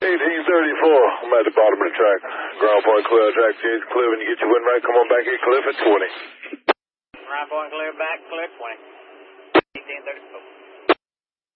I'm at the bottom of the track. Ground point clear, track change clear. When you get your wind right, come on back here, clear for 20. Ground point clear, back clear 20. 1834.